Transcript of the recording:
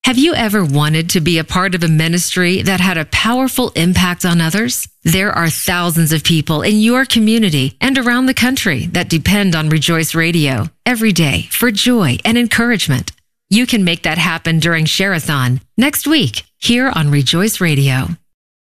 Have you ever wanted to be a part of a ministry that had a powerful impact on others? There are thousands of people in your community and around the country that depend on Rejoice Radio every day for joy and encouragement. You can make that happen during Share-a-thon next week here on Rejoice Radio.